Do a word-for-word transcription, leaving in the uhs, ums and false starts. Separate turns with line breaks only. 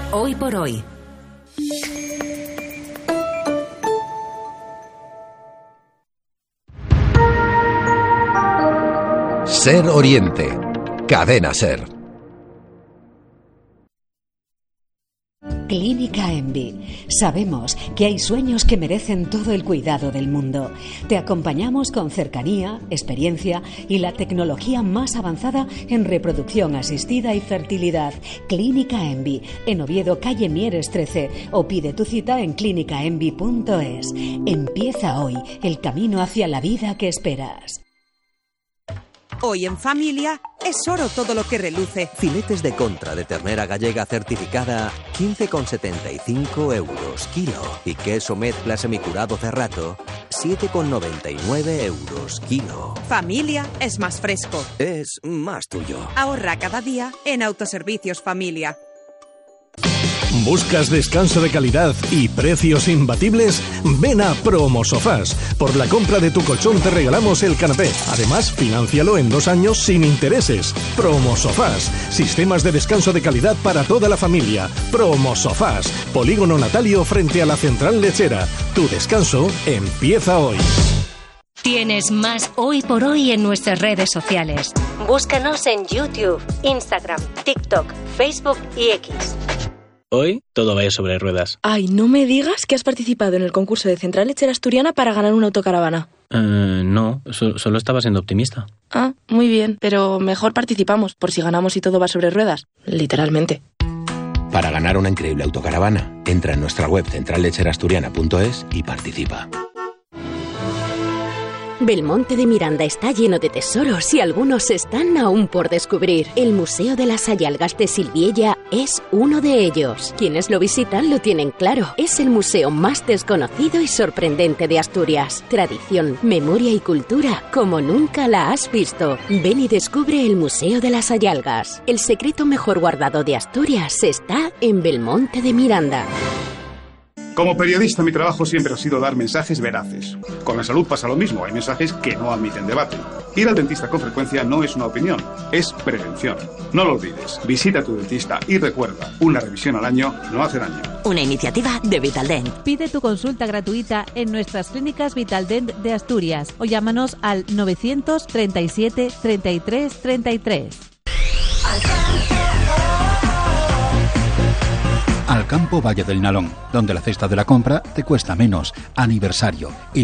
Hoy por hoy.
Ser Oriente. Cadena Ser.
Clínica Envi. Sabemos que hay sueños que merecen todo el cuidado del mundo. Te acompañamos con cercanía, experiencia y la tecnología más avanzada en reproducción asistida y fertilidad. Clínica Envi, en Oviedo, calle Mieres trece, o pide tu cita en clínica envi punto es. Empieza hoy el camino hacia la vida que esperas.
Hoy en familia es oro todo lo que reluce.
Filetes de contra de ternera gallega certificada quince con setenta y cinco euros kilo. Y queso mezcla semicurado Cerrato siete con noventa y nueve euros kilo.
Familia es más fresco.
Es más tuyo.
Ahorra cada día en Autoservicios Familia.
¿Buscas descanso de calidad y precios imbatibles? Ven a Promosofás. Por la compra de tu colchón te regalamos el canapé. Además, financialo en dos años sin intereses. Promosofás. Sistemas de descanso de calidad para toda la familia. Promosofás. Polígono Natalio frente a la Central Lechera. Tu descanso empieza hoy.
Tienes más Hoy por Hoy en nuestras redes sociales. Búscanos en YouTube, Instagram, TikTok, Facebook y X.
Hoy todo va sobre ruedas.
Ay, no me digas que has participado en el concurso de Central Lechera Asturiana para ganar una autocaravana.
Eh, no, so- solo estaba siendo optimista.
Ah, muy bien, pero mejor participamos, por si ganamos y todo va sobre ruedas. Literalmente.
Para ganar una increíble autocaravana, entra en nuestra web central lechera asturiana punto es y participa.
Belmonte de Miranda está lleno de tesoros y algunos están aún por descubrir. El Museo de las Sayalgas de Silviella es uno de ellos. Quienes lo visitan lo tienen claro. Es el museo más desconocido y sorprendente de Asturias. Tradición, memoria y cultura como nunca la has visto. Ven y descubre el Museo de las Sayalgas. El secreto mejor guardado de Asturias está en Belmonte de Miranda.
Como periodista, mi trabajo siempre ha sido dar mensajes veraces. Con la salud pasa lo mismo, hay mensajes que no admiten debate. Ir al dentista con frecuencia no es una opinión, es prevención. No lo olvides, visita a tu dentista y recuerda, una revisión al año no hace daño.
Una iniciativa de Vitaldent.
Pide tu consulta gratuita en nuestras clínicas Vitaldent de Asturias o llámanos al novecientos treinta y siete treinta y tres treinta y tres.
Al campo Valle del Nalón, donde la cesta de la compra te cuesta menos. Aniversario.